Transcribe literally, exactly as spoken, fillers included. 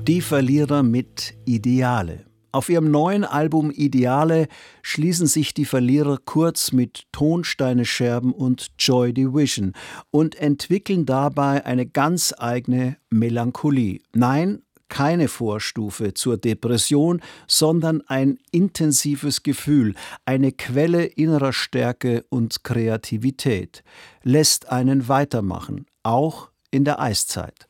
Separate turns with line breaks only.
Die Verlierer mit Ideale. Auf ihrem neuen Album Ideale schließen sich die Verlierer kurz mit Tonsteine Scherben und Joy Division und entwickeln dabei eine ganz eigene Melancholie. Nein, keine Vorstufe zur Depression, sondern ein intensives Gefühl, eine Quelle innerer Stärke und Kreativität. Lässt einen weitermachen, auch in der Eiszeit.